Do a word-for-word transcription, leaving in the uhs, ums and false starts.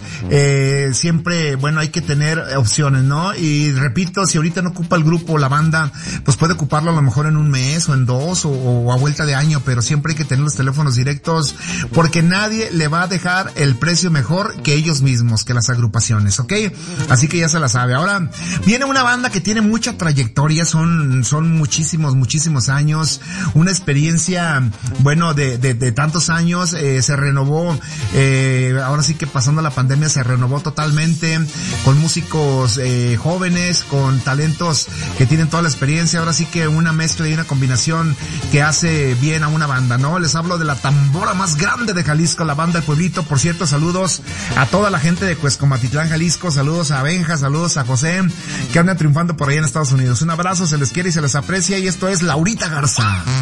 eh, siempre, bueno, hay que tener opciones, ¿no? Y repito, si ahorita no ocupa el grupo o la banda, pues puede ocuparlo a lo mejor en un mes o en dos o, o a vuelta de año, pero siempre hay que tener los teléfonos directos porque nadie le va a dejar el precio mejor que ellos mismos, que las agrupaciones, ¿ok? Así que ya se la sabe. Ahora, viene una banda que tiene mucha trayectoria, son, son muchísimos, muchísimos años, una experiencia, bueno, de, de, de tantos años, eh, se renovó, eh, ahora sí que pasando la pandemia se renovó totalmente, con músicos, eh, jóvenes, con talentos que tienen toda la experiencia, ahora sí que una mezcla y una combinación que hace bien a una banda, ¿no? Les hablo de la tambora más grande de Jalisco, la banda del Pueblito. Por cierto, saludos a toda la gente de Cuescomatitlán, Jalisco, saludos a Benja, saludos a José, que andan triunfando por ahí en Estados Unidos. Un abrazo, se les quiere y se les aprecia, y esto es Laurita Garza.